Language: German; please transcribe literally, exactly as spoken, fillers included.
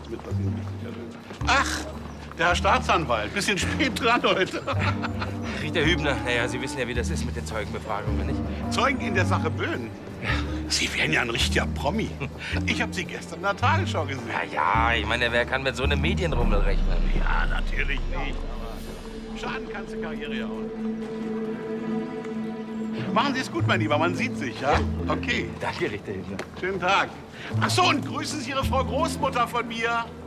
kurz mit, was Ihnen wichtig ist. Ach, der Herr Staatsanwalt. Bisschen spät dran heute. Richter Hübner, naja, Sie wissen ja, wie das ist mit den Zeugenbefragungen, nicht? Zeugen in der Sache Böhn? Sie wären ja ein richtiger Promi. Ich habe Sie gestern in der Tagesschau gesehen. Ja, ja, ich meine, wer kann mit so einem Medienrummel rechnen? Ja, natürlich nicht. Aber schaden kannst du Karriere ja auch. Machen Sie es gut, mein Lieber. Man sieht sich, ja? Okay. Danke, Richter Hübner. Schönen Tag. Ach so, und grüßen Sie Ihre Frau Großmutter von mir.